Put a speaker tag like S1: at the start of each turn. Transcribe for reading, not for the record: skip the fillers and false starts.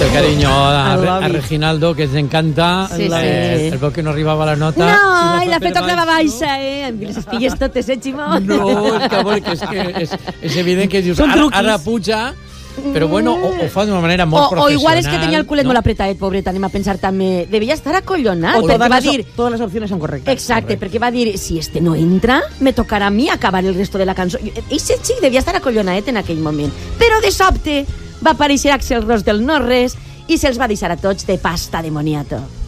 S1: mucho cariño a Reginaldo, que ens encanta.
S2: Sí.
S1: El veu que no arribava a la nota.
S2: No, i la fe tocava baixa, Amb les espigues totes, Ximó?
S1: No, és evident que dius, ara puja, però bueno, ho fa d'una manera molt professional.
S2: O igual és que tenia el culet molt apretadet, pobreta, anem a pensar també. Devia estar acollonat.
S3: O todas las opciones son correctas.
S2: Exacte, perquè va dir, si este no entra, me tocarà a mi acabar el resto de la cançó. Eixe xic devia estar acollonadet en aquell moment. Però de sobte va aparèixer Axel Rose del no-res i se'ls va deixar a tots de pasta de moniato.